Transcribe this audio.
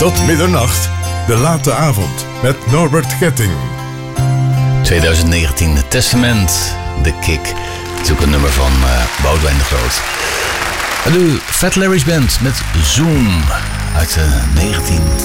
Tot middernacht, de late avond met Norbert Getting. 2019, Testament, The Kick. Het is ook een nummer van Boudewijn de Groot. En nu Fat Larry's Band met Zoom uit 19...